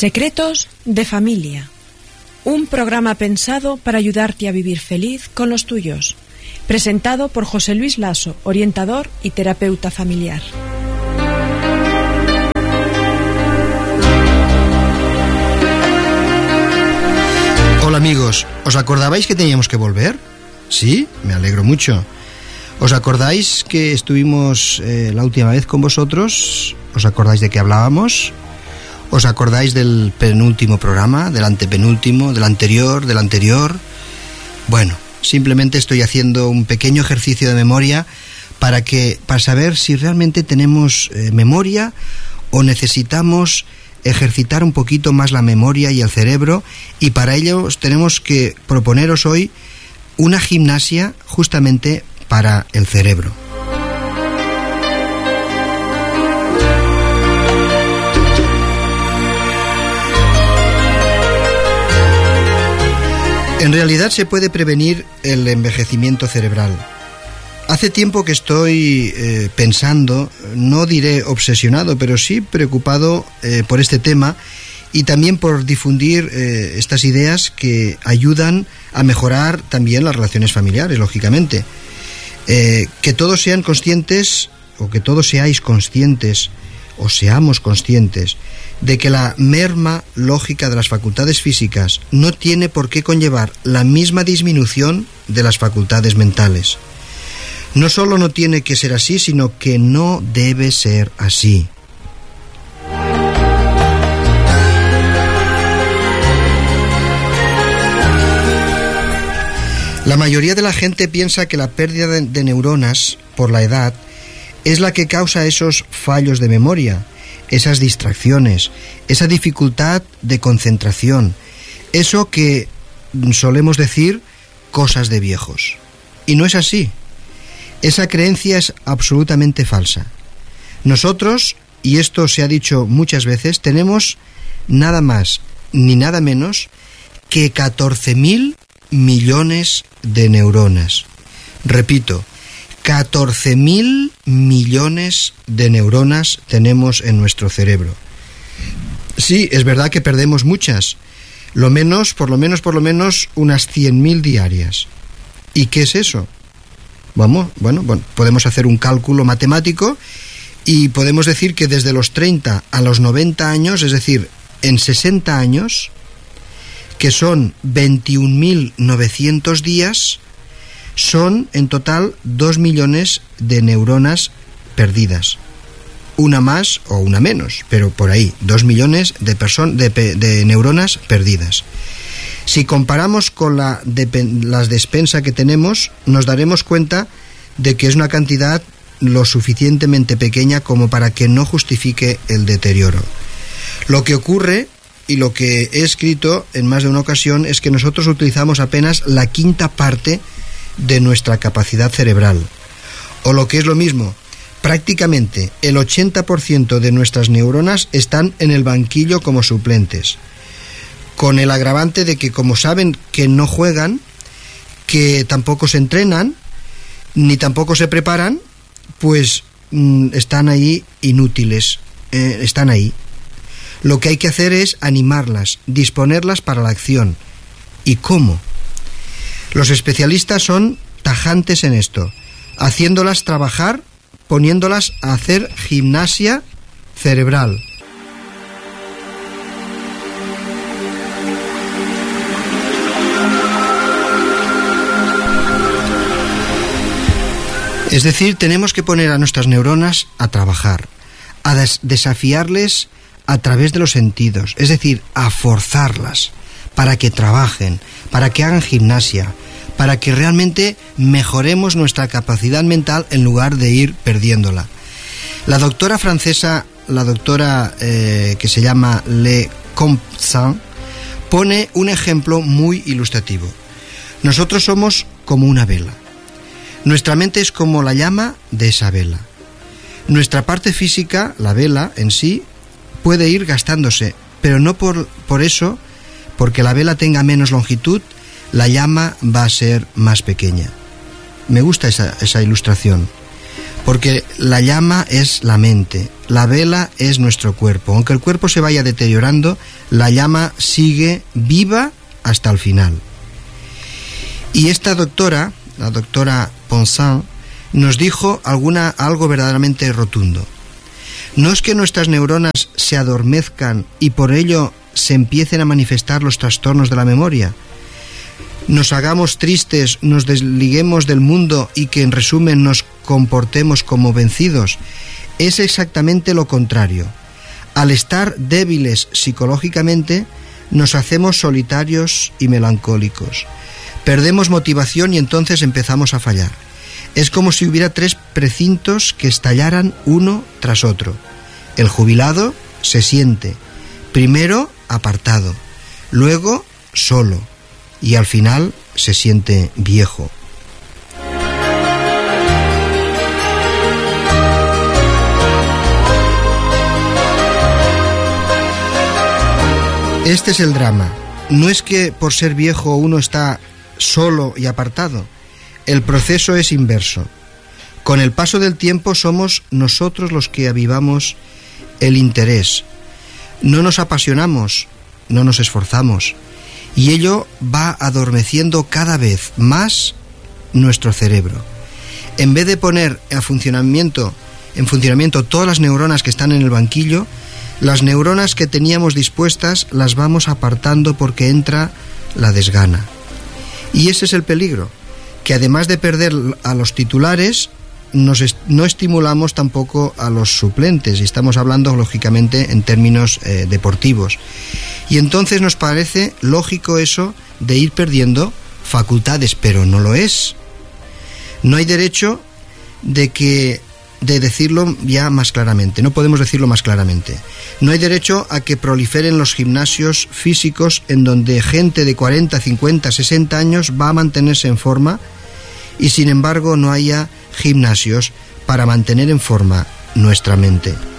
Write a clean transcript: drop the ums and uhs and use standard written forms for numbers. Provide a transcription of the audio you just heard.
Secretos de familia. Un programa pensado para ayudarte a vivir feliz con los tuyos. Presentado por José Luis Lasso, orientador y terapeuta familiar. Hola amigos, ¿os acordabais que teníamos que volver? Sí, me alegro mucho. ¿Os acordáis que estuvimos la última vez con vosotros? ¿Os acordáis de qué hablábamos? ¿Os acordáis del penúltimo programa, del antepenúltimo, del anterior? Bueno, simplemente estoy haciendo un pequeño ejercicio de memoria para saber si realmente tenemos memoria o necesitamos ejercitar un poquito más la memoria y el cerebro, y para ello tenemos que proponeros hoy una gimnasia justamente para el cerebro. En realidad se puede prevenir el envejecimiento cerebral. Hace tiempo que estoy pensando, no diré obsesionado, pero sí preocupado por este tema y también por difundir estas ideas que ayudan a mejorar también las relaciones familiares, lógicamente. Que todos sean conscientes, o que todos seáis conscientes, o seamos conscientes, de que la merma lógica de las facultades físicas no tiene por qué conllevar la misma disminución de las facultades mentales. No solo no tiene que ser así, sino que no debe ser así. La mayoría de la gente piensa que la pérdida de neuronas por la edad es la que causa esos fallos de memoria, esas distracciones, esa dificultad de concentración, eso que solemos decir cosas de viejos. Y no es así. Esa creencia es absolutamente falsa. Nosotros, y esto se ha dicho muchas veces, tenemos nada más ni nada menos que 14.000 millones de neuronas. Repito, 14.000 millones de neuronas tenemos en nuestro cerebro. Sí, es verdad que perdemos muchas, por lo menos unas 100.000 diarias. ¿Y qué es eso? Bueno, podemos hacer un cálculo matemático y podemos decir que desde los 30 a los 90 años, es decir, en 60 años, que son 21.900 días, son en total 2 millones de neuronas perdidas. Una más o una menos, pero por ahí, 2 millones de neuronas perdidas. Si comparamos con las despensas que tenemos, nos daremos cuenta de que es una cantidad lo suficientemente pequeña como para que no justifique el deterioro. Lo que ocurre, y lo que he escrito en más de una ocasión, es que nosotros utilizamos apenas la quinta parte de nuestra capacidad cerebral. O lo que es lo mismo, prácticamente el 80% de nuestras neuronas están en el banquillo como suplentes, con el agravante de que, como saben que no juegan, que tampoco se entrenan, ni tampoco se preparan, pues están ahí inútiles, están ahí. Lo que hay que hacer es animarlas, disponerlas para la acción. ¿Y cómo? Los especialistas son tajantes en esto, haciéndolas trabajar, poniéndolas a hacer gimnasia cerebral. Es decir, tenemos que poner a nuestras neuronas a trabajar, a desafiarles a través de los sentidos, es decir, a forzarlas para que trabajen, para que hagan gimnasia, para que realmente mejoremos nuestra capacidad mental en lugar de ir perdiéndola. La doctora francesa, que se llama Le Compsan, pone un ejemplo muy ilustrativo. Nosotros somos como una vela. Nuestra mente es como la llama de esa vela. Nuestra parte física, la vela en sí, puede ir gastándose, pero no por eso, porque la vela tenga menos longitud, la llama va a ser más pequeña. Me gusta esa ilustración. porque la llama es la mente, la vela es nuestro cuerpo. Aunque el cuerpo se vaya deteriorando, la llama sigue viva hasta el final. Y esta doctora, la doctora Ponsard, nos dijo algo verdaderamente rotundo. No es que nuestras neuronas se adormezcan y por ello se empiecen a manifestar los trastornos de la memoria, nos hagamos tristes, nos desliguemos del mundo y que en resumen nos comportemos como vencidos. Es exactamente lo contrario. Al estar débiles psicológicamente, nos hacemos solitarios y melancólicos. Perdemos motivación y entonces empezamos a fallar. Es como si hubiera 3 precintos que estallaran uno tras otro. El jubilado se siente, primero apartado, luego solo, y al final se siente viejo. Este es el drama. No es que por ser viejo uno está solo y apartado. El proceso es inverso. Con el paso del tiempo somos nosotros los que avivamos el interés. No nos apasionamos, no nos esforzamos. Y ello va adormeciendo cada vez más nuestro cerebro. En vez de poner en funcionamiento todas las neuronas que están en el banquillo, las neuronas que teníamos dispuestas las vamos apartando porque entra la desgana. Y ese es el peligro, que además de perder a los titulares, no estimulamos tampoco a los suplentes, y estamos hablando lógicamente en términos deportivos. Y entonces nos parece lógico eso de ir perdiendo facultades, pero no lo es. No hay derecho de decirlo ya más claramente, no podemos decirlo más claramente. No hay derecho a que proliferen los gimnasios físicos en donde gente de 40, 50, 60 años va a mantenerse en forma y sin embargo no haya gimnasios para mantener en forma nuestra mente.